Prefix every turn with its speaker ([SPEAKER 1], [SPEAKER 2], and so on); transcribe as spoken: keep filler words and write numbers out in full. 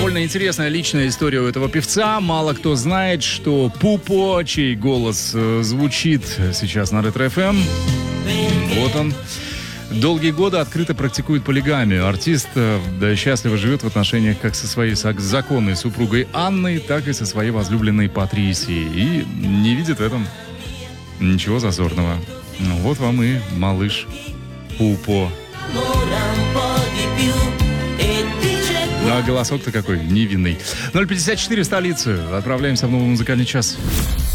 [SPEAKER 1] Довольно интересная личная история у этого певца. Мало кто знает, что Пупо, чей голос э, звучит сейчас на Ретро-эф эм, вот он, долгие годы открыто практикует полигамию. Артист э, да, счастливо живет в отношениях как со своей со- законной супругой Анной, так и со своей возлюбленной Патрисией. И не видит в этом ничего зазорного. Ну, вот вам и малыш Пупо. Ну, а голосок-то какой невинный. ноль пятьдесят четыре в столице. Отправляемся в новый музыкальный час.